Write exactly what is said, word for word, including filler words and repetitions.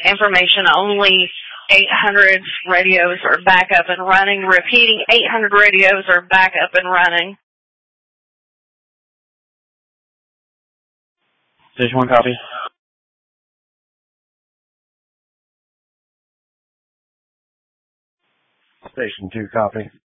information only. eight hundred radios are back up and running. Repeating, eight hundred radios are back up and running. Station one, copy. Station two, copy.